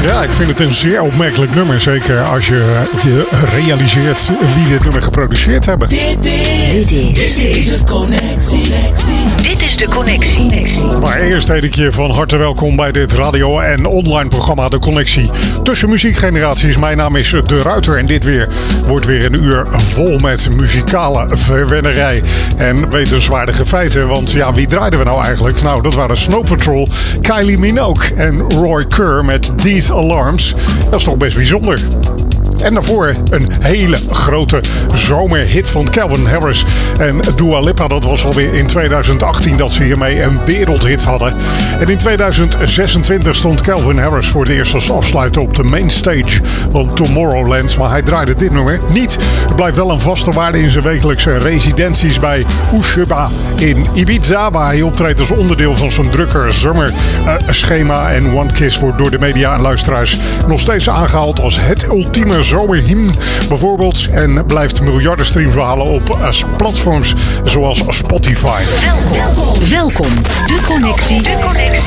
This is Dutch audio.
Ja, ik vind het een zeer opmerkelijk nummer. Zeker als je realiseert wie dit nummer geproduceerd hebben. Dit is de connectie. Dit is de connectie. Maar eerst heet ik je van harte welkom bij dit radio- en online programma De Connectie. Tussen muziekgeneraties. Mijn naam is De Ruiter en dit wordt weer een uur vol met muzikale verwennerij en wetenswaardige feiten. Want ja, wie draaiden we nou eigenlijk? Nou, dat waren Snow Patrol, Kylie Minogue en Roy Kerr met These Alarms. Dat is toch best bijzonder. En daarvoor een hele grote zomerhit van Calvin Harris en Dua Lipa. Dat was alweer in 2018 dat ze hiermee een wereldhit hadden. En in 2026 stond Calvin Harris voor het eerst als afsluiter op de main stage van Tomorrowland. Maar hij draaide dit nummer niet. Het blijft wel een vaste waarde in zijn wekelijkse residenties bij Usheba in Ibiza, waar hij optreedt als onderdeel van zijn drukke zomerschema. En One Kiss wordt door de media en luisteraars nog steeds aangehaald als het ultieme zomerhymn bijvoorbeeld, en blijft miljarden streams behalen op platforms zoals Spotify. Welkom. De Connectie.